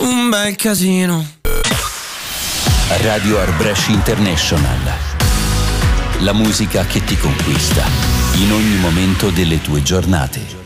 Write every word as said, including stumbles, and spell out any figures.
un bel casino. Radio Arbresh International. La musica che ti conquista in ogni momento delle tue giornate.